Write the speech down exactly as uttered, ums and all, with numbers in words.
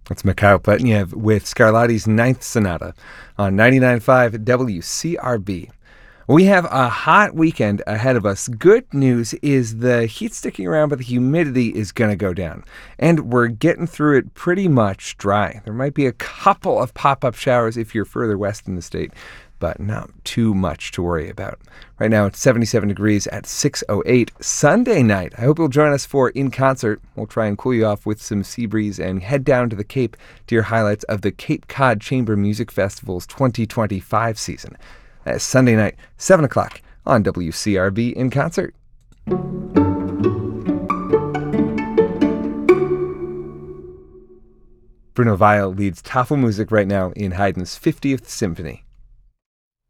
It's Mikhail Pletnev with Scarlatti's Ninth Sonata on ninety-nine point five W C R B. We have a hot weekend ahead of us. Good news is the heat's sticking around, but the humidity is going to go down. And we're getting through it pretty much dry. There might be a couple of pop-up showers if you're further west in the state, but not too much to worry about. Right now it's seventy-seven degrees at six oh eight. Sunday night, I hope you'll join us for In Concert. We'll try and cool you off with some sea breeze and head down to the Cape to hear highlights of the Cape Cod Chamber Music Festival's twenty twenty-five season. That's Sunday night, seven o'clock on W C R B In Concert. Bruno Weil leads Tafelmusik right now in Haydn's fiftieth Symphony.